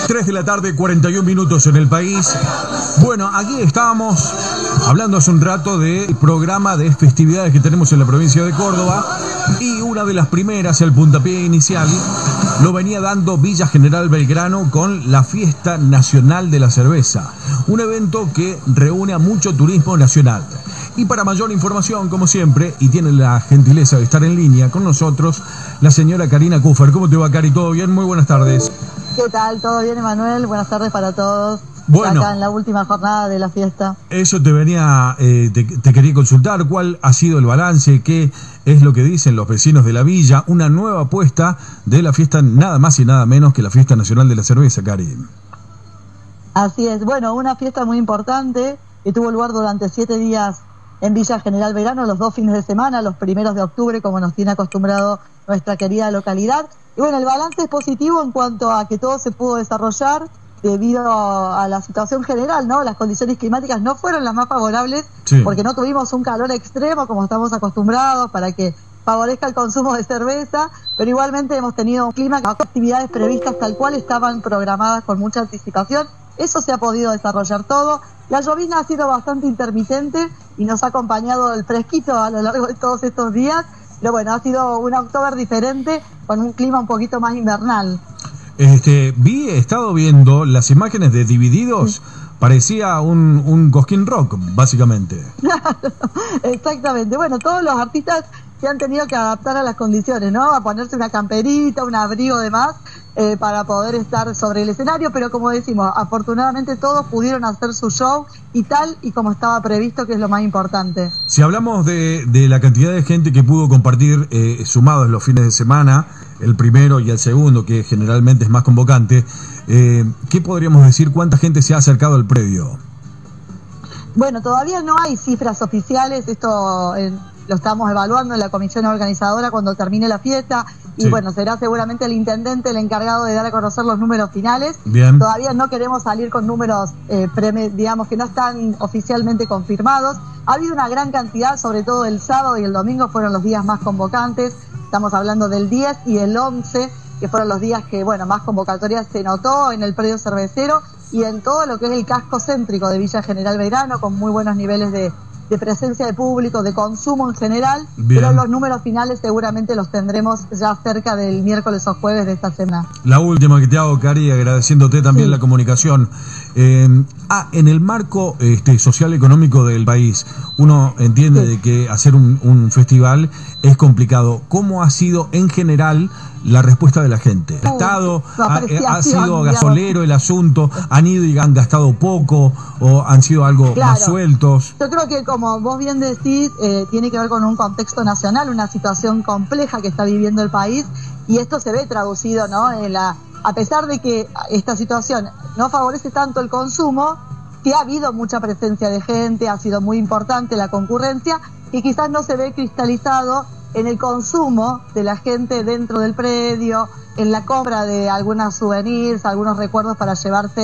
3 de la tarde, 41 minutos en el país. Bueno, aquí estábamos hablando hace un rato del programa de festividades que tenemos en la provincia de Córdoba, y una de las primeras, el puntapié inicial, lo venía dando Villa General Belgrano con la Fiesta Nacional de la Cerveza, un evento que reúne a mucho turismo nacional. Y para mayor información, como siempre, y tiene la gentileza de estar en línea con nosotros, la señora Karina Kuffer. ¿Cómo te va, Cari? ¿Todo bien? Muy buenas tardes. ¿Qué tal? ¿Todo bien, Emanuel? Buenas tardes para todos. Bueno, acá en la última jornada de la fiesta. Eso te venía, te quería consultar. ¿Cuál ha sido el balance? ¿Qué es lo que dicen los vecinos de la villa? Una nueva apuesta de la fiesta, nada más y nada menos que la Fiesta Nacional de la Cerveza, Cari. Así es. Bueno, una fiesta muy importante que tuvo lugar durante 7 días en Villa General Belgrano, los 2 fines de semana, los 1 de octubre, como nos tiene acostumbrado nuestra querida localidad. Y bueno, el balance es positivo en cuanto a que todo se pudo desarrollar debido a la situación general, ¿no? Las condiciones climáticas no fueron las más favorables, sí, porque no tuvimos un calor extremo como estamos acostumbrados para que favorezca el consumo de cerveza, pero igualmente hemos tenido un clima con actividades previstas tal cual estaban programadas con mucha anticipación. Eso se ha podido desarrollar todo. La llovizna ha sido bastante intermitente y nos ha acompañado el fresquito a lo largo de todos estos días, pero bueno, ha sido un October diferente con un clima un poquito más invernal. He estado viendo las imágenes de Divididos, parecía un Cosquín Rock, básicamente. Claro, exactamente. Bueno, todos los artistas se han tenido que adaptar a las condiciones, ¿no? A ponerse una camperita, un abrigo de más, para poder estar sobre el escenario, pero como decimos, afortunadamente todos pudieron hacer su show y tal y como estaba previsto, que es lo más importante. Si hablamos de la cantidad de gente que pudo compartir sumados los fines de semana, el primero y el segundo, que generalmente es más convocante, ¿qué podríamos decir? ¿Cuánta gente se ha acercado al predio? Bueno, todavía no hay cifras oficiales, esto lo estamos evaluando en la comisión organizadora cuando termine la fiesta, y sí, bueno, será seguramente el intendente el encargado de dar a conocer los números finales. Bien. Todavía no queremos salir con números, digamos, que no están oficialmente confirmados. Ha habido una gran cantidad, sobre todo el sábado y el domingo fueron los días más convocantes. Estamos hablando del 10 y el 11, que fueron los días que, bueno, más convocatorias se notó en el predio cervecero y en todo lo que es el casco céntrico de Villa General Belgrano, con muy buenos niveles de presencia de público, de consumo en general. Bien. Pero los números finales seguramente los tendremos ya cerca del miércoles o jueves de esta semana. La última que te hago, Cari, agradeciéndote también, sí, la comunicación. En el marco social económico del país, uno entiende, sí, de que hacer un festival es complicado. ¿Cómo ha sido en general la respuesta de la gente? ¿El Estado ha sido gasolero el asunto? ¿Han ido y han gastado poco o han sido algo, claro, más sueltos? Yo creo que, como vos bien decís, tiene que ver con un contexto nacional, una situación compleja que está viviendo el país, y esto se ve traducido, ¿no? A pesar de que esta situación no favorece tanto el consumo, sí ha habido mucha presencia de gente, ha sido muy importante la concurrencia, y quizás no se ve cristalizado en el consumo de la gente dentro del predio, en la compra de algunos souvenirs, algunos recuerdos para llevarse